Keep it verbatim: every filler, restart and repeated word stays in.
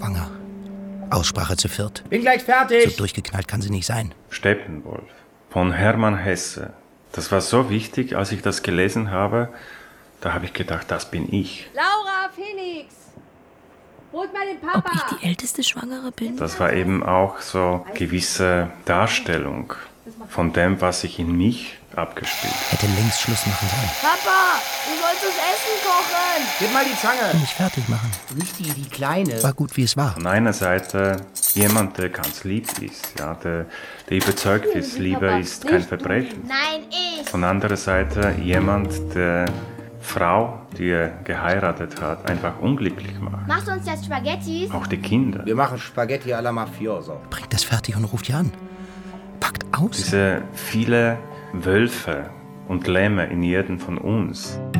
schwanger. Aussprache zu viert. Bin gleich fertig. So durchgeknallt kann sie nicht sein. Steppenwolf von Hermann Hesse. Das war so wichtig, als ich das gelesen habe. Da habe ich gedacht, das bin ich. Laura, Felix, holt mal den Papa. Ob ich die älteste Schwangere bin? Das war eben auch so gewisse Darstellung von dem, was sich in mich abgespielt hat. Hätte längst Schluss machen sollen. Papa, du sollst das Essen kochen. Gib mal die Zange. Mich fertig machen. Nicht die, die kleine. War gut, wie es war. Von einer Seite jemand, der ganz lieb ist, ja, der, der überzeugt ist, Liebe ist kein Verbrechen. Nein, ich. Von anderer Seite jemand, der Frau, die er geheiratet hat, einfach unglücklich macht. Machst du uns jetzt Spaghettis? Auch die Kinder. Wir machen Spaghetti alla Mafioso. Bringt das fertig und ruft ihr an. Packt aus. Diese viele Wölfe und Lämme in jedem von uns.